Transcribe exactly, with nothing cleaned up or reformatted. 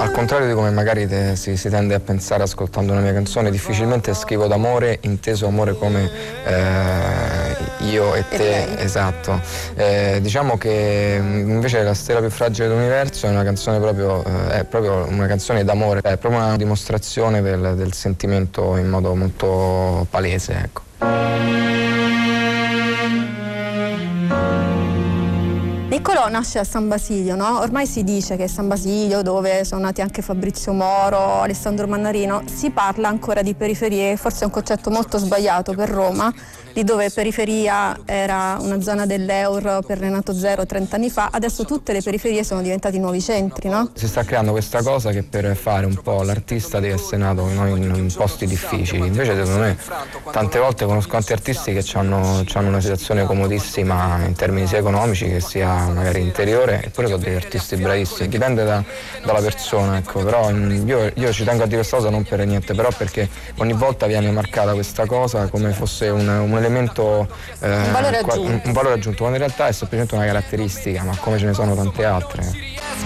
Al contrario di come magari te, si, si tende a pensare ascoltando una mia canzone, difficilmente scrivo d'amore, inteso amore come eh, io e te, e esatto. Eh, diciamo che invece La stella più fragile dell'universo è una canzone proprio, eh, è proprio una canzone d'amore, è proprio una dimostrazione del, del sentimento in modo molto palese, ecco. Niccolò nasce a San Basilio, no? Ormai si dice che San Basilio, dove sono nati anche Fabrizio Moro, Alessandro Mannarino, si parla ancora di periferie, forse è un concetto molto sbagliato per Roma, di dove periferia era una zona dell'Eur per Renato Zero trent'anni fa, adesso tutte le periferie sono diventati nuovi centri, no? Si sta creando questa cosa che per fare un po' l'artista deve essere nato no, in, in posti difficili, invece secondo me tante volte conosco tanti artisti che hanno una situazione comodissima in termini sia economici che sia magari interiore, eppure sono degli artisti bravissimi, dipende da, dalla persona, ecco, però io, io ci tengo a dire questa cosa non per niente, però perché ogni volta viene marcata questa cosa come fosse un, un elemento, eh, un, valore un, un valore aggiunto, quando in realtà è semplicemente una caratteristica, ma come ce ne sono tante altre.